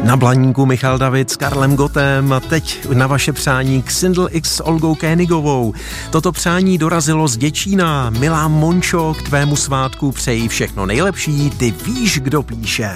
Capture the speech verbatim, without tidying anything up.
Na Blaníku Michal David s Karlem Gottem a teď na vaše přání Xindl X s Olgou Kénigovou. Toto přání dorazilo z Děčína. Milá Mončo, k tvému svátku přeji všechno nejlepší, ty víš, kdo píše.